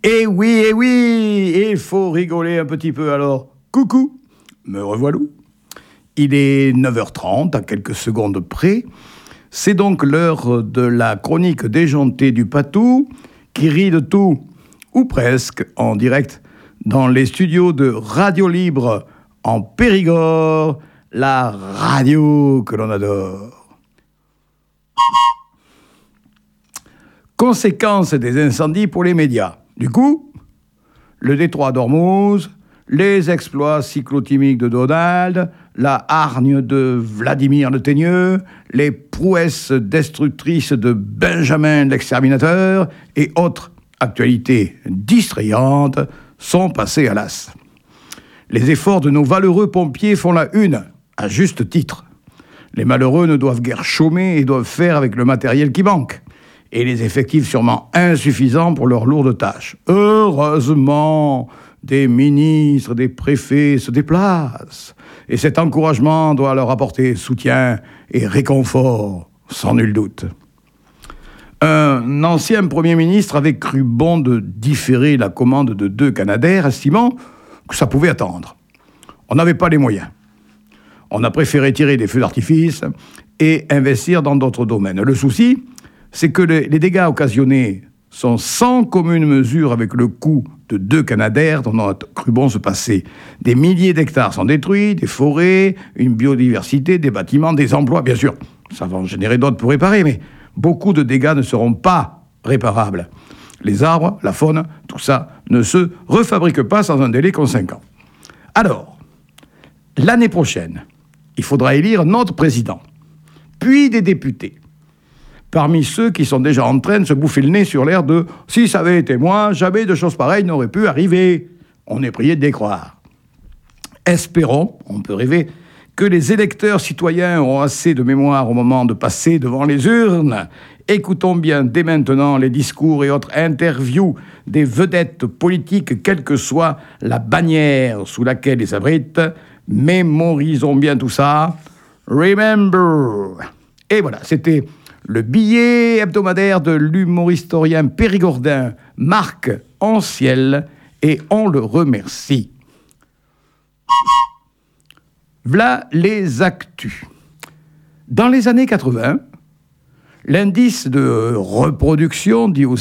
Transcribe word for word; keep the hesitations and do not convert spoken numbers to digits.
Eh oui, eh oui, il faut rigoler un petit peu alors. Coucou, me revoilà. Il est neuf heures trente, à quelques secondes près. C'est donc l'heure de la chronique déjantée du Patou, qui rit de tout, ou presque, en direct, dans les studios de Radio Libre, en Périgord, la radio que l'on adore. Conséquences des incendies pour les médias. Du coup, le détroit d'Ormuz, les exploits cyclotimiques de Donald, la hargne de Vladimir le Teigneux, les prouesses destructrices de Benjamin l'exterminateur et autres actualités distrayantes sont passées à l'as. Les efforts de nos valeureux pompiers font la une, à juste titre. Les malheureux ne doivent guère chômer et doivent faire avec le matériel qui manque, et les effectifs sûrement insuffisants pour leurs lourdes tâches. Heureusement, des ministres, des préfets se déplacent, et cet encouragement doit leur apporter soutien et réconfort, sans nul doute. Un ancien Premier ministre avait cru bon de différer la commande de deux Canadair, estimant que ça pouvait attendre. On n'avait pas les moyens. On a préféré tirer des feux d'artifice et investir dans d'autres domaines. Le souci, c'est que les, les dégâts occasionnés sont sans commune mesure avec le coût de deux Canadair dont on a cru bon se passer. Des milliers d'hectares sont détruits, des forêts, une biodiversité, des bâtiments, des emplois, bien sûr. Ça va en générer d'autres pour réparer, mais beaucoup de dégâts ne seront pas réparables. Les arbres, la faune, tout ça ne se refabrique pas sans un délai conséquent. Alors, l'année prochaine, il faudra élire notre président, puis des députés. Parmi ceux qui sont déjà en train de se bouffer le nez sur l'air de « si ça avait été moi, jamais de choses pareilles n'auraient pu arriver ». On est prié de les croire. Espérons, on peut rêver, que les électeurs citoyens auront assez de mémoire au moment de passer devant les urnes. Écoutons bien dès maintenant les discours et autres interviews des vedettes politiques, quelle que soit la bannière sous laquelle ils s'abritent. Mémorisons bien tout ça. Remember. Et voilà, c'était le billet hebdomadaire de l'humoristorien périgordin Marc Anciel, et on le remercie. V'là les actus. Dans les années quatre-vingts, l'indice de reproduction, dit aussi